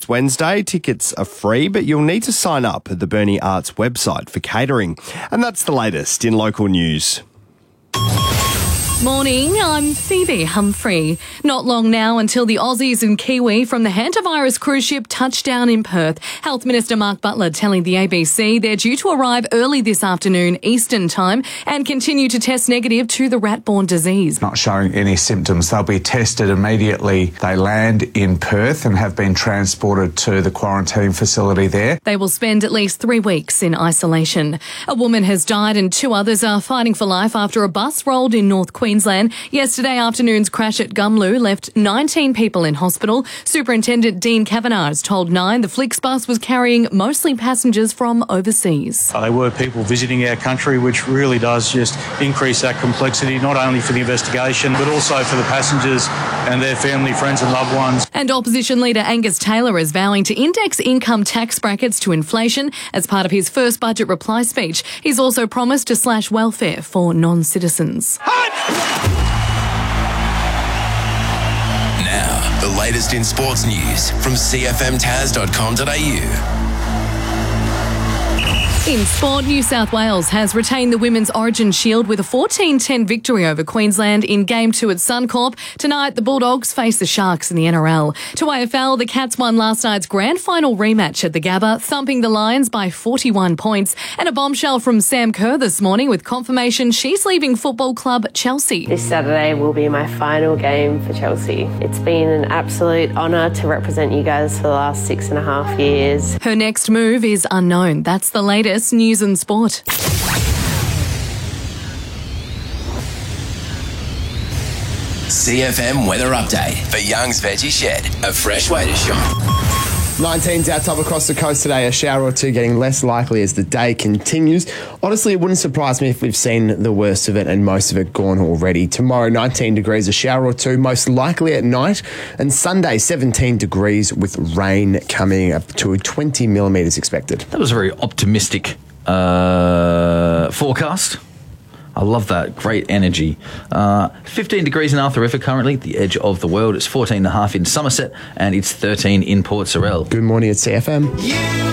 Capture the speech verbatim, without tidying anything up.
this Wednesday. Tickets are free, but you'll need to sign up at the Burnie Arts website for catering. And that's the latest in local news. Morning, I'm Phoebe Humphrey. Not long now until the Aussies and Kiwi from the hantavirus cruise ship touch down in Perth. Health Minister Mark Butler telling the A B C they're due to arrive early this afternoon Eastern time and continue to test negative to the rat-borne disease. Not showing any symptoms. They'll be tested immediately they land in Perth and have been transported to the quarantine facility there. They will spend at least three weeks in isolation. A woman has died and two others are fighting for life after a bus rolled in North Queensland. Queensland. Yesterday afternoon's crash at Gumlu left nineteen people in hospital. Superintendent Dean Kavanagh has told Nine the Flixbus was carrying mostly passengers from overseas. They were people visiting our country, which really does just increase that complexity, not only for the investigation, but also for the passengers and their family, friends and loved ones. And opposition leader Angus Taylor is vowing to index income tax brackets to inflation as part of his first budget reply speech. He's also promised to slash welfare for non-citizens. Now, the latest in sports news from c f m taz dot com dot a u. In sport, New South Wales has retained the Women's Origin Shield with a fourteen ten victory over Queensland in Game two at Suncorp. Tonight, the Bulldogs face the Sharks in the N R L. To A F L, the Cats won last night's grand final rematch at the Gabba, thumping the Lions by forty-one points. And a bombshell from Sam Kerr this morning with confirmation she's leaving football club Chelsea. This Saturday will be my final game for Chelsea. It's been an absolute honour to represent you guys for the last six and a half years. Her next move is unknown. That's the latest news and sport. C F M weather update for Young's Veggie Shed, a fresh way to shop. nineteen's our top across the coast today. A shower or two getting less likely as the day continues. Honestly, it wouldn't surprise me if we've seen the worst of it and most of it gone already. Tomorrow, nineteen degrees, a shower or two, most likely at night. And Sunday, seventeen degrees with rain coming up to twenty millimetres expected. That was a very optimistic uh, forecast. I love that. Great energy. Uh, fifteen degrees in Arthur River currently, the edge of the world. It's fourteen and a half in Somerset and it's thirteen in Port Sorell. Good morning at C F M.